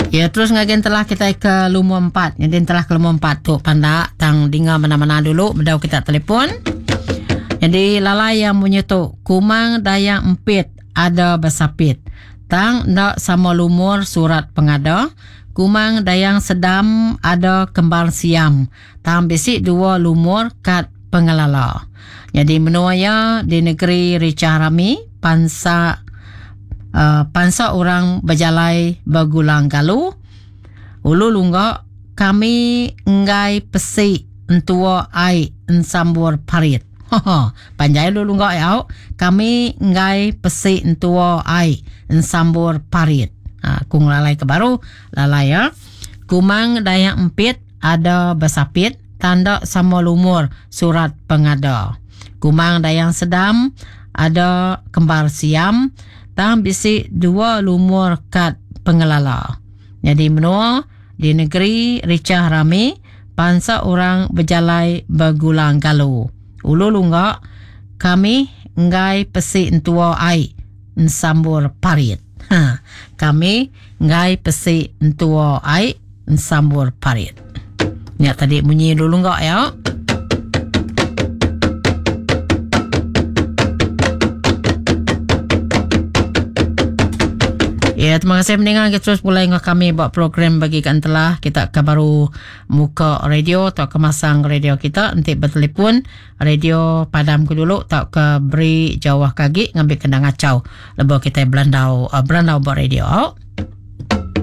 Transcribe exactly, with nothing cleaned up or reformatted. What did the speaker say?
Ya, terus ngagen telah kita ke lumur empat. Jadi telah ke lumur empat tu panda tang dengar mana-mana dulu bedau kita telefon. Jadi lalai yang punya tu kumang dayang empit ada besapit. Tang nak sama lumur surat pengada. Kumang dayang sedam ada kembar siam. Tang bisik dua lumur kat pengelala. Jadi menuaya di negeri Rica Rami pansa Uh, pansa orang berjalai bergulang galu ulu lungga kami ngai pesi entua ai ensambur parit. Panjai lu lungga yau kami ngai pesi entua ai ensambur parit. Ha, kung lalai ke baru lalai ya. Kumang dayang empit ada besapit tanda sama lumur surat pengada. Kumang dayang sedam ada kembar siam tang bisi dua lumur kat pengelala. Jadi menua di negeri Rica Rami pansa orang berjalai bergulang galu. Ulu lungga kami ngai pesi entua ai ensambur parit. Ha, kami ngai pesi entua ai ensambur parit. Ya tadi bunyi dulu enggak ya? Ya, terima kasih mendengar. Kita terus mulai dengan kami buat program bagikan telah kita ke baru muka radio atau kemasang radio kita nanti bertelepon radio padam ku dulu tak ke beri jawah kaki ngambil kena ngacau lebih kita belandau uh, belandau buat radio.